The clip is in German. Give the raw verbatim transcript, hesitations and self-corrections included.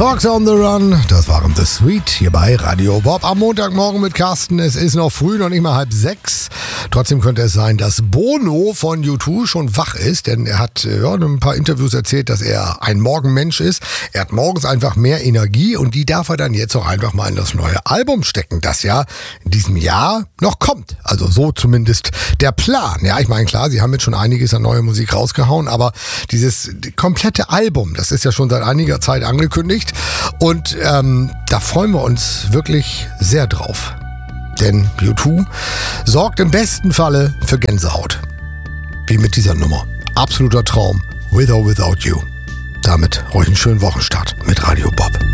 Fox on the Run, das waren The Sweet hier bei Radio Bob am Montagmorgen mit Carsten. Es ist noch früh, noch nicht mal halb sechs. Trotzdem könnte es sein, dass Bono von U zwei schon wach ist, denn er hat ja, in ein paar Interviews erzählt, dass er ein Morgenmensch ist. Er hat morgens einfach mehr Energie und die darf er dann jetzt auch einfach mal in das neue Album stecken, das ja in diesem Jahr noch kommt. Also so zumindest der Plan. Ja, ich meine, klar, sie haben jetzt schon einiges an neuer Musik rausgehauen, aber dieses komplette Album, das ist ja schon seit einiger Zeit angekündigt. Und ähm, da freuen wir uns wirklich sehr drauf. Denn U zwei sorgt im besten Falle für Gänsehaut. Wie mit dieser Nummer. Absoluter Traum. With or Without You. Damit euch einen schönen Wochenstart mit Radio Bob.